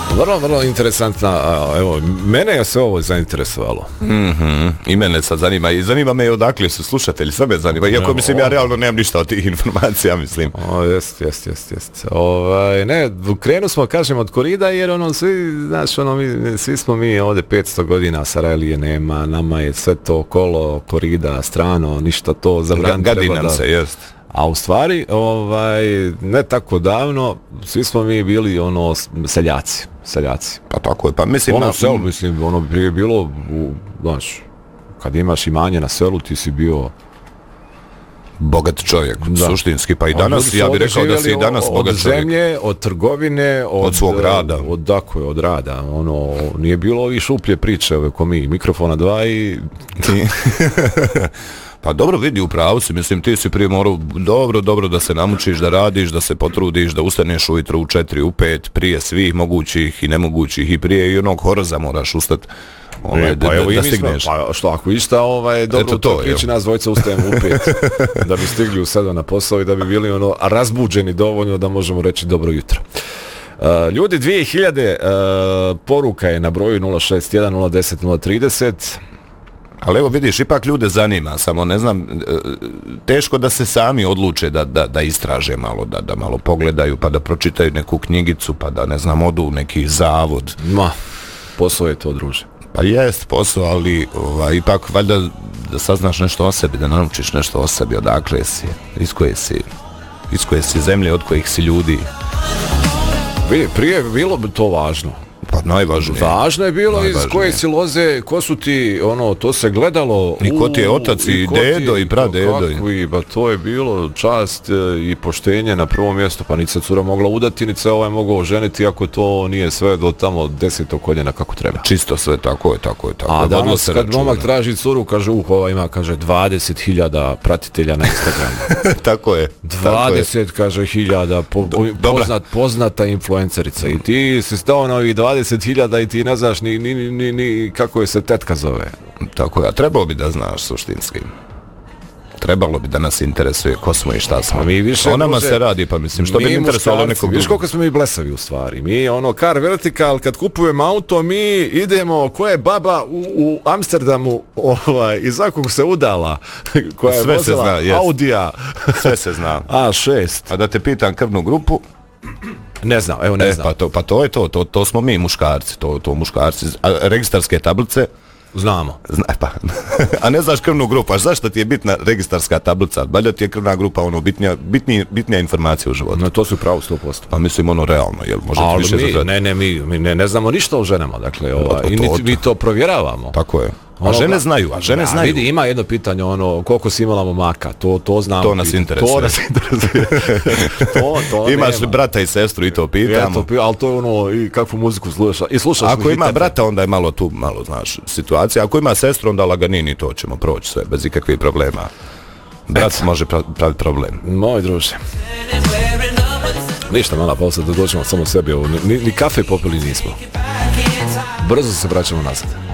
Vrlo interesantna, evo, mene je sve ovo zainteresovalo. I mene sad zanima, i zanima me odakle su slušatelji, sve me zanima, iako mislim ja realno nemam ništa od tih informacija, mislim. Jest. Ne, krenu smo, kažem, od korida, jer svi smo mi ovdje 500 godina, Sarajlije nema, nama je sve to okolo, korida, strano, ništa to zabraniti. Gadi nam se, jest. A u stvari, ne tako davno, svi smo mi bili seljaci. Pa tako je, pa mislim... Ono prije je bilo, znaš, kad imaš imanje na selu, ti si bio... bogat čovjek, suštinski, pa i danas, ja bih rekao da si i danas bogat čovjek. Od zemlje, od trgovine, od svog rada. Od rada, nije bilo ovi šuplje priče, ko mi, mikrofona 2 i... Pa dobro, vidi, u pravu si, mislim, ti si prije morao dobro da se namučiš, da radiš, da se potrudiš, da ustaneš ujutro u 4, u 5, prije svih mogućih i nemogućih i prije i onog horoza moraš ustati. Da stigneš. Pa što, ako išta, dobro, to priči nas dvojica ustajemo u 5, da bi stigli u 7 na posao i da bi bili razbuđeni dovoljno da možemo reći dobro jutro. Ljudi, 2000 poruka je na broju 061 010 030. Ali evo vidiš, ipak ljude zanima, samo ne znam, teško da se sami odluče da istraže malo, da malo pogledaju, pa da pročitaju neku knjigicu, pa da, ne znam, odu u neki zavod. Posao je to, druže. Pa jest posao, ali ipak valjda da saznaš nešto o sebi, da naučiš nešto o sebi, odakle si, iz koje si zemlje, od kojih si ljudi. Prije je bilo bi to važno. Pa najvažnije. Važno je bilo iz koje si loze, ko su ti, to se gledalo. I ko ti je otac i dedo i pradedo. Pa to je bilo čast i poštenje na prvom mjestu, pa niti se cura mogla udati, niti se mogao oženiti, ako to nije sve do tamo 10. koljena kako treba. Čisto sve, tako je. A danas kad momak traži curu, kaže, ima, kaže, 20.000 pratitelja na Instagramu. Tako je. 20, kaže, 1000 poznata influencerica. I ti si stao na ovih 20.000 i ti ne znaš ni kako je se tetka zove. Tako je, a trebalo bi da znaš suštinski. Trebalo bi da nas interesuje ko smo i šta smo. O nama se radi, pa mislim, što bi interesovalo nekog drugog. Viš koliko smo mi blesavi u stvari. Mi, Car Vertical, kad kupujemo auto, mi idemo, ko je baba u Amsterdamu, i svakog se udala, koja je vozila Audija. Sve se zna. A6. A da te pitam krvnu grupu, ne znam. Pa to je to smo mi muškarci, to muškarci, a registarske tablice znamo. A ne znaš krvnu grupu, a zašto ti je bitna registarska tablica? Valjda ti je krvna grupa bitnija informacija u životu. No, to su pravo 100%. Pa mislim realno, jel možete više zatrati? Mi ne znamo ništa o ženama, dakle, i mi to provjeravamo. Tako je. A žene znaju. Vidi, ima jedno pitanje, koliko si imala momaka, to znamo. To nas interesuje. Imaš li brata i sestru i to pitamo. Ali to je i kakvu muziku slušaš. Ako ima brata, onda je malo znaš, situacija. Ako ima sestru, onda laganini, to ćemo proći sve, bez ikakvih problema. Brat može praviti problem. Moj druže. Ništa, mala pauza, da dođemo samo sebi. Ni kafe popili nismo. Brzo se vraćamo nazad.